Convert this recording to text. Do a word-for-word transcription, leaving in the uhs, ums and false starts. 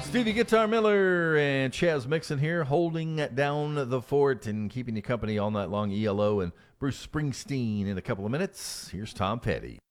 Stevie Guitar Miller and Chaz Mixon here, holding down the fort and keeping you company all night long. E L O and Bruce Springsteen in a couple of minutes. Here's Tom Petty.